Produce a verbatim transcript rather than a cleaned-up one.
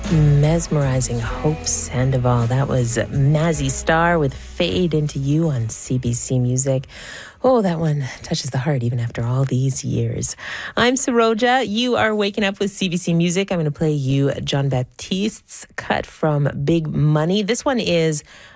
Mesmerizing Hope Sandoval. That was Mazzy Star with Fade Into You on C B C Music. Oh, that one touches the heart even after all these years. I'm Saroja. You are waking up with C B C Music. I'm going to play you John Baptiste's cut from Big Money. This one is